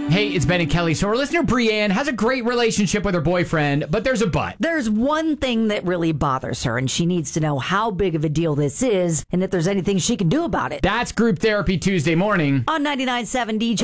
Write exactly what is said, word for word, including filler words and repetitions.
Hey, it's Ben and Kelly. So our listener Brienne has a great relationship with her boyfriend, but there's a but. There's one thing that really bothers her, and she needs to know how big of a deal this is and if there's anything she can do about it. That's Group Therapy Tuesday morning On ninety-nine point seven D J.